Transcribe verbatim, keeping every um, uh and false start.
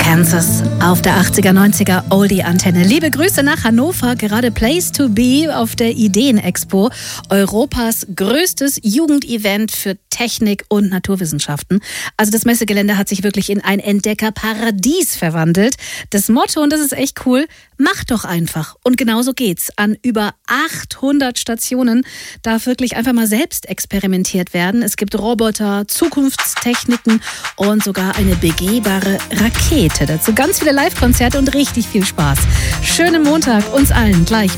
Kansas auf der achtziger, neunziger Oldie-Antenne. Liebe Grüße nach Hannover, gerade Place to Be auf der Ideen-Expo, Europas größtes Jugendevent für Technik und Naturwissenschaften. Also das Messegelände hat sich wirklich in ein Entdeckerparadies verwandelt. Das Motto, und das ist echt cool, mach doch einfach. Und genauso geht's. An über achthundert Stationen darf wirklich einfach mal selbst experimentiert werden. Es gibt Roboter, Zukunftstechniken und sogar eine begehbare Rakete. Dazu ganz viele Live-Konzerte und richtig viel Spaß. Schönen Montag uns allen gleich.